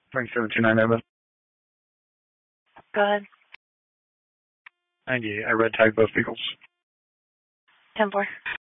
2729 Nova. Go ahead. 98. I red tagged both vehicles. 10-4.